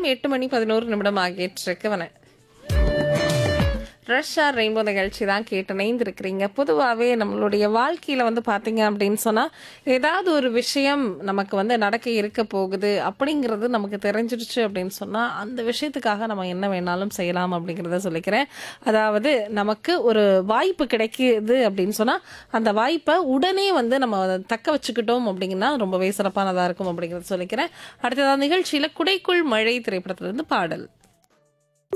நேரம் 8:11 ஆகிட்டிருக்கு. Russia rainbow நிகழ்ச்சி தான் கேட்டு இணைந்திருக்கிறீங்க. பொதுவாகவே நம்மளுடைய வாழ்க்கையில் வந்து பார்த்தீங்க அப்படின்னு சொன்னால் ஏதாவது ஒரு விஷயம் நமக்கு வந்து நடக்க இருக்க போகுது அப்படிங்கிறது நமக்கு தெரிஞ்சிடுச்சு அப்படின்னு சொன்னால் அந்த விஷயத்துக்காக நம்ம என்ன வேணாலும் செய்யலாம் அப்படிங்கிறத சொல்லிக்கிறேன். அதாவது நமக்கு ஒரு வாய்ப்பு கிடைக்குது அப்படின்னு சொன்னால் அந்த வாய்ப்பை உடனே வந்து நம்ம தக்க வச்சுக்கிட்டோம் அப்படிங்கன்னா ரொம்பவே சிறப்பானதாக இருக்கும் அப்படிங்கிறத சொல்லிக்கிறேன். அடுத்ததாக நிகழ்ச்சியில் குடைக்குள் மழை திரைப்படத்திலிருந்து பாடல்.